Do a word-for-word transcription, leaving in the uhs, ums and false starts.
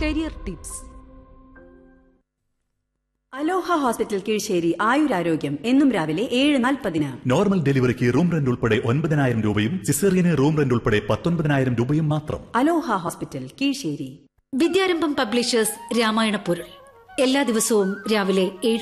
Career tips. അലോഹ hospital Kizhisseri ആയുരാരോഗ്യം എന്നും രാവിലെ ഏഴ് നാൽപ്പതിന്. നോർമൽ ഡെലിവറിക്ക് റൂം റെന്റ് ഉൾപ്പെടെ ഒൻപതിനായിരം രൂപയും സിസേറിയന് റൂം റെന്റ് ഉൾപ്പെടെ പത്തൊൻപതിനായിരം രൂപയും മാത്രം. അലോഹ ഹോസ്പിറ്റൽ കീഴ്ശേരി. വിദ്യാരംഭം പബ്ലിഷേഴ്സ് രാമായണ പൊരുൾ എല്ലാ ദിവസവും രാവിലെ ഏഴ്